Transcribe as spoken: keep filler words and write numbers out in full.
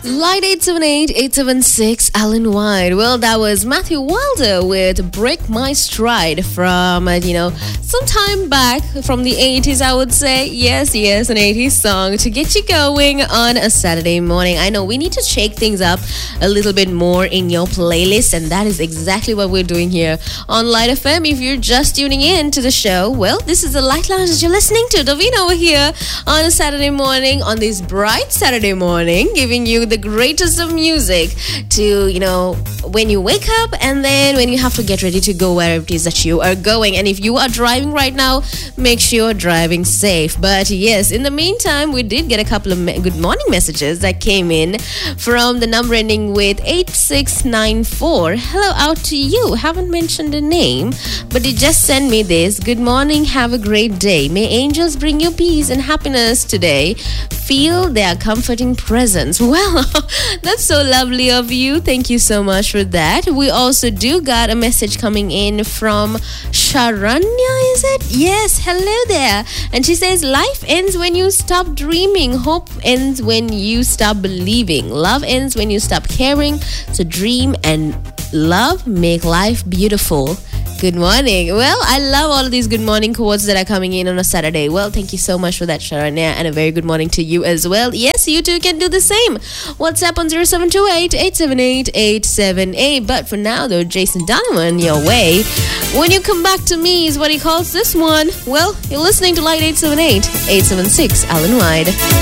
Light eight seven eight, eight seven six, Alan White. Well, that was Matthew Wilder with Break My Stride from, uh, you know, some time back from the eighties, I would say. Yes, yes, an eighties song to get you going on a Saturday morning. I know we need to shake things up a little bit more in your playlist, and that is exactly what we're doing here on Light F M. If you're just tuning in to the show, well, this is the Light Lounge that you're listening to. Davina over here on a Saturday morning, on this bright Saturday morning, giving you the greatest of music to, you know, when you wake up and then when you have to get ready to go wherever it is that you are going. And if you are driving right now, make sure you're driving safe. But yes, in the meantime, we did get a couple of me- good morning messages that came in from the number ending with eight six nine four. Hello out to you. Haven't mentioned a name, but you just sent me this. Good morning. Have a great day. May angels bring you peace and happiness today. Feel their comforting presence. Well, that's so lovely of you. Thank you so much for that. We also do got a message coming in from Sharanya, is it? Yes, hello there. And she says, life ends when you stop dreaming. Hope ends when you stop believing. Love ends when you stop caring. So dream and love make life beautiful. Good morning. Well, I love all of these good morning quotes that are coming in on a Saturday. Well, thank you so much for that, Sharanya, and a very good morning to you as well. Yes, you too can do the same. WhatsApp on zero seven two eight, eight seven eight, eight seven eight. But for now, though, Jason Donovan, your way. When you come back to me is what he calls this one. Well, you're listening to Light eight seven eight, eight seven six, Alan White.